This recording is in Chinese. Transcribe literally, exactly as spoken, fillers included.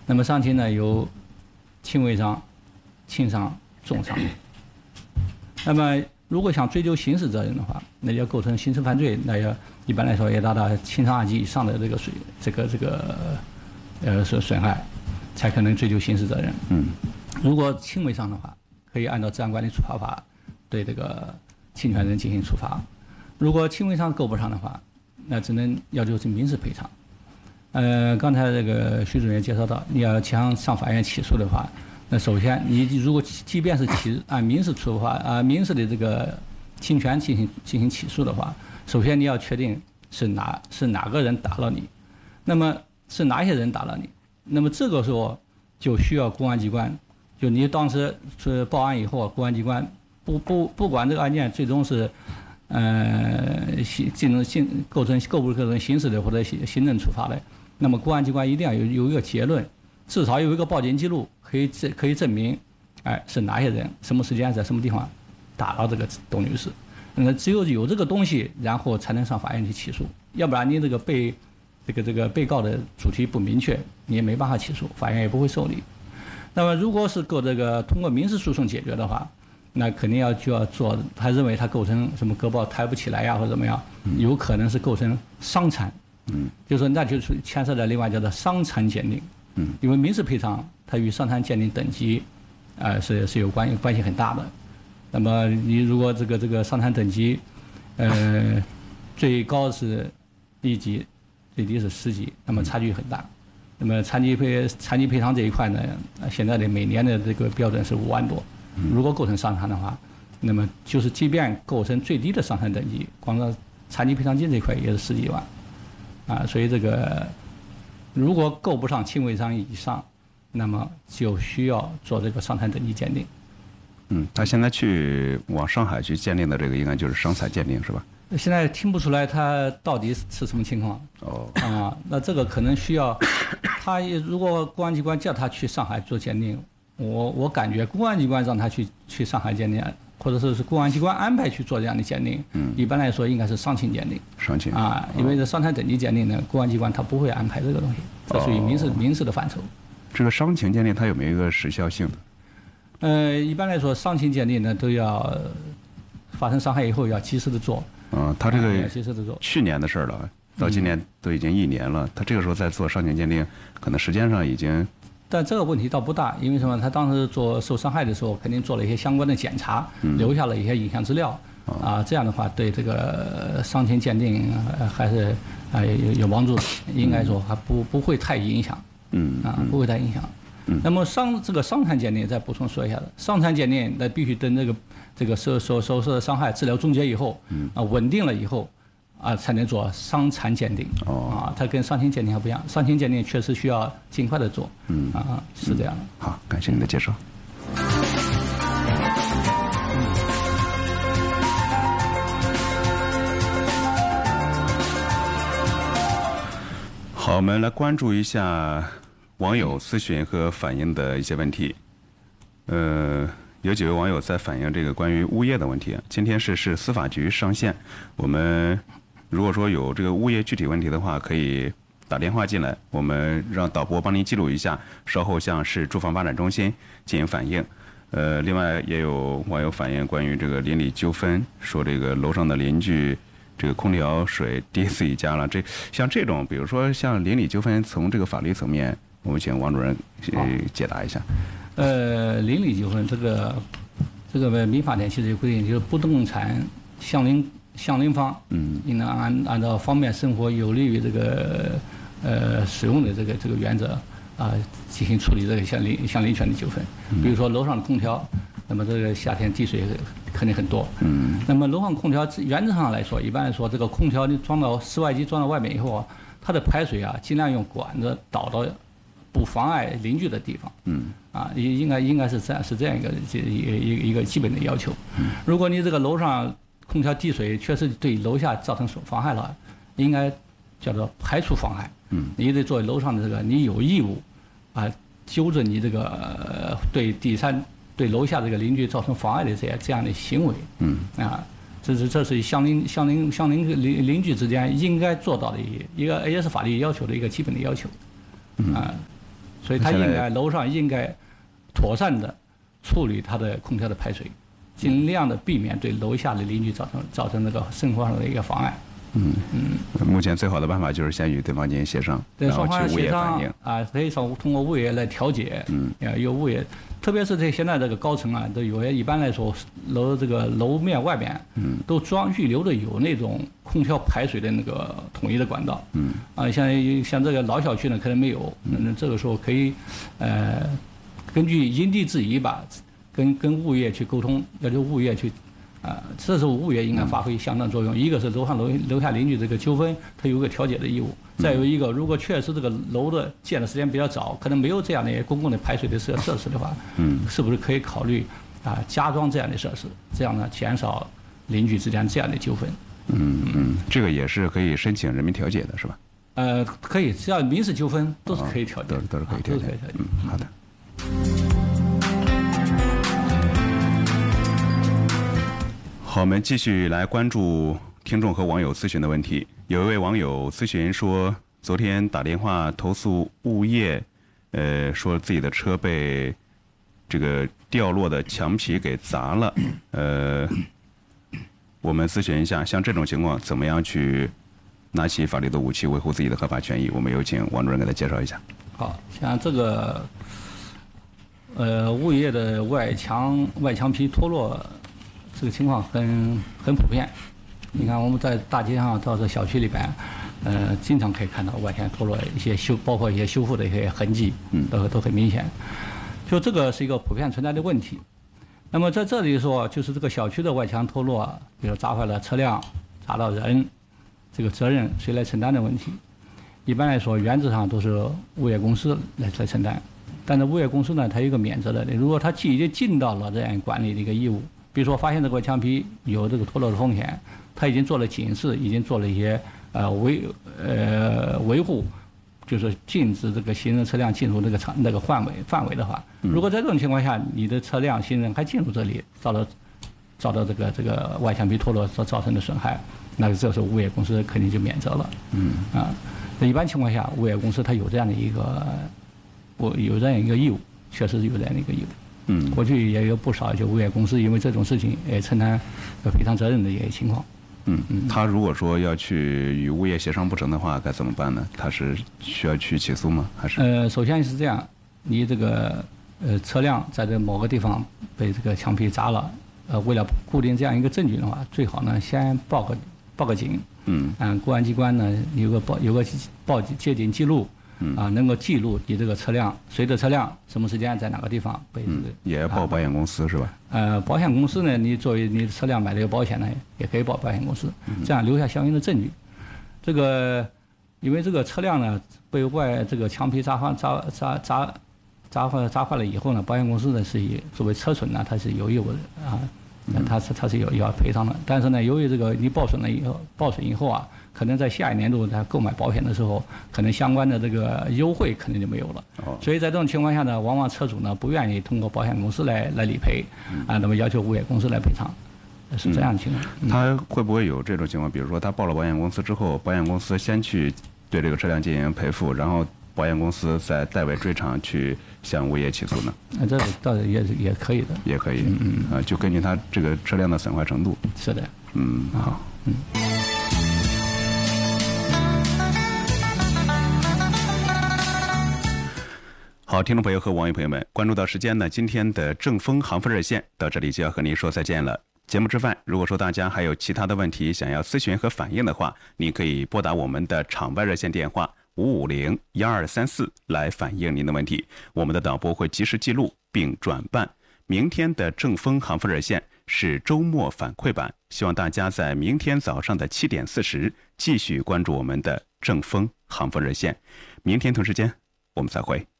那么伤情呢有轻微伤、轻伤、重伤。那么如果想追究刑事责任的话，那要构成刑事犯罪，那要一般来说要达到轻伤二级以上的这个损这个这个呃损损害，才可能追究刑事责任。 嗯， 如果轻微伤的话，可以按照治安管理处罚法对这个侵权人进行处罚。如果轻微伤够不上的话，那只能要求是民事赔偿。呃，刚才这个徐主任介绍到，你要想上法院起诉的话，那首先你如果即便是起按民事处罚啊、呃、民事的这个侵权进行进行起诉的话，首先你要确定是哪是哪个人打了你，那么是哪些人打了你，那么这个时候就需要公安机关，就你当时是报案以后，公安机关不不不管这个案件最终是呃行进行行构成构不构成刑事的或者行行政处罚的，那么公安机关一定要有有一个结论，至少有一个报警记录，可以证可以证明，哎是哪些人什么时间在什么地方打了这个董女士。那只有有这个东西，然后才能上法院去起诉，要不然你这个被这个这个被告的主题不明确，你也没办法起诉，法院也不会受理。那么如果是够这个通过民事诉讼解决的话，那肯定要就要做，他认为他构成什么胳膊抬不起来呀，或者怎么样，有可能是构成伤残。嗯，就是说那就是牵涉到另外叫做伤残鉴定。嗯，因为民事赔偿它与伤残鉴定等级，呃是是有关关系很大的。那么你如果这个这个伤残等级，呃，最高是一级，最低是十级，那么差距很大。那么残疾赔残疾赔偿这一块呢，现在的每年的这个标准是五万多。如果构成伤残的话，那么就是即便构成最低的伤残等级，光是残疾赔偿金这一块也是十几万，啊，所以这个如果够不上轻微伤以上，那么就需要做这个伤残等级鉴定。 嗯，他现在去往上海去鉴定的这个应该就是伤残鉴定是吧？ 现在听不出来他到底是什么情况。 哦， 啊，那这个可能需要他如果公安机关叫他去上海做鉴定，我我感觉公安机关让他去去上海鉴定，或者说是公安机关安排去做这样的鉴定，嗯，一般来说应该是伤情鉴定。 伤情啊，因为这伤残等级鉴定呢，公安机关他不会安排这个东西，这属于民事、哦、民事的范畴。 这个伤情鉴定它有没有一个时效性的？ 呃，一般来说，伤情鉴定呢都要发生伤害以后要及时的做。 嗯，他这个及时的做。 去年的事了，到今年都已经一年了，嗯、他这个时候再做伤情鉴定，可能时间上已经。 但这个问题倒不大，因为什么？他当时做受伤害的时候，肯定做了一些相关的检查，嗯、留下了一些影像资料。哦、啊，这样的话对这个伤情鉴定还是啊有有帮助，应该说还不不会太影响。嗯。啊，不会太影响。嗯。那么伤这个伤残鉴定再补充说一下子，伤残鉴定那必须等这个这个受受受受的伤害治疗终结以后，嗯、啊稳定了以后。啊，才能做伤残鉴定。哦，啊，它跟伤情鉴定还不一样，伤情鉴定确实需要尽快的做。嗯，啊，是这样的。 嗯、好，感谢您的介绍。好，我们来关注一下网友咨询和反映的一些问题。呃。有几位网友在反映这个关于物业的问题。今天是市司法局上线，我们如果说有这个物业具体问题的话，可以打电话进来，我们让导播帮您记录一下，稍后向市住房发展中心进行反映。呃，另外也有网友反映关于这个邻里纠纷，说这个楼上的邻居这个空调水滴自己家了。这像这种，比如说像邻里纠纷，从这个法律层面，我们请王主任呃解答一下。 呃，邻里纠纷这个这个民法典其实有规定，就是不动产相邻相邻方，嗯，应当按按照方便生活、有利于这个呃使用的这个这个原则啊，进行处理这个相邻相邻权的纠纷。比如说楼上的空调，那么这个夏天滴水肯定很多，嗯，那么楼上空调原则上来说，一般来说这个空调你装到室外机装到外面以后啊，它的排水啊，尽量用管子导到不妨碍邻居的地方，嗯，啊，应该应该是这样是这样一个一一一个基本的要求。如果你这个楼上空调滴水确实对楼下造成妨害了，应该叫做排除妨害。嗯，你得作为楼上的这个，你有义务啊纠正你这个、呃、对第三对楼下这个邻居造成妨碍的这样这样的行为。嗯，啊，这是这是相邻相邻相邻邻邻居之间应该做到的一个，也是法律要求的一个基本的要求。啊。 所以它应该楼上应该妥善的处理它的空调的排水，尽量的避免对楼下的邻居造成造成那个生活上的一个妨碍。 嗯嗯，目前最好的办法就是先与对方进行协商， 对， 然后双方去物业协商反映。 啊，可以从通过物业来调解。嗯，啊，有物业，特别是这现在这个高层啊，都有些一般来说楼这个楼面外边，嗯，都装预留的有那种空调排水的那个统一的管道。嗯，啊，像像这个老小区呢，可能没有，嗯，这个时候可以，呃，根据因地制宜吧，跟跟物业去沟通，要求物业去。啊，这时候物业应该发挥相当作用。一个是楼上楼楼下邻居这个纠纷，它有个调解的义务；再有一个，如果确实这个楼的建的时间比较早，可能没有这样的公共的排水的设设施的话，嗯，是不是可以考虑啊加装这样的设施？这样呢，减少邻居之间这样的纠纷。 嗯嗯，这个也是可以申请人民调解的，是吧？ 呃，可以，只要民事纠纷都是可以调解， 都是都是可以调解。嗯，好的。好，我们继续来关注听众和网友咨询的问题。有一位网友咨询说，昨天打电话投诉物业，呃，说自己的车被这个掉落的墙皮给砸了。呃，我们咨询一下，像这种情况，怎么样去拿起法律的武器维护自己的合法权益？我们有请王主任给他介绍一下。 好，像这个，呃，物业的外墙外墙皮脱落。这个情况很很普遍，你看我们在大街上到这小区里边，呃，经常可以看到外墙脱落一些修，包括一些修复的一些痕迹，都都很明显。就这个是一个普遍存在的问题。那么在这里说，就是这个小区的外墙脱落，比如砸坏了车辆、砸到人，这个责任谁来承担的问题？一般来说，原则上都是物业公司来来承担。但是物业公司呢，它有一个免责的，如果它既已经尽到了这样管理的一个义务。比如说，发现这个墙皮有这个脱落的风险，他已经做了警示，已经做了一些呃维呃维护，就是禁止这个行人车辆进入这个场那个范围范围的话，如果在这种情况下，你的车辆行人还进入这里，遭到遭到这个这个外墙皮脱落所造成的损害，那这时候物业公司肯定就免责了。嗯啊，那一般情况下，物业公司它有这样的一个我有这样一个义务，确实是有这样的一个义务。嗯，过去也有不少就物业公司因为这种事情也承担赔偿责任的一些情况。 嗯嗯，他如果说要去与物业协商不成的话，该怎么办呢？他是需要去起诉吗？还是？ 呃，首先是这样，你这个呃车辆在这某个地方被这个墙皮砸了，呃，为了固定这样一个证据的话，最好呢先报个报个警。嗯。嗯，公安机关呢有个报有个报接警记录。啊，能够记录你这个车辆随着车辆什么时间在哪个地方被这个、嗯、 也要报保险公司是吧？ 呃，保险公司呢，你作为你车辆买这个保险呢，也可以报保险公司，这样留下相应的证据。这个因为这个车辆呢被外这个墙皮砸坏砸砸砸砸坏砸坏了以后呢，保险公司呢是以作为车损呢，它是有义务的啊，它是它是有要赔偿的。但是呢，由于这个你报损了以后，报损以后啊。可能在下一年度在购买保险的时候，可能相关的这个优惠可能就没有了。哦、所以在这种情况下呢，往往车主呢不愿意通过保险公司来来理赔，嗯、啊，那么要求物业公司来赔偿，是这样的情况。 嗯、他会不会有这种情况？比如说他报了保险公司之后，保险公司先去对这个车辆进行赔付，然后保险公司再代为追偿去向物业起诉呢？ 啊，这倒也也可以的。 也可以。嗯嗯。啊，就根据他这个车辆的损坏程度。 是的。 嗯，好。嗯。好，听众朋友和网友朋友们，关注到时间呢，今天的正风行风热线到这里就要和您说再见了。节目之外，如果说大家还有其他的问题想要咨询和反映的话，您可以拨打我们的场外热线电话五五零一二三四来反映您的问题，我们的导播会及时记录并转办。明天的正风行风热线是周末反馈版，希望大家在明天早上的七点四十继续关注我们的正风行风热线。明天同时间我们再会。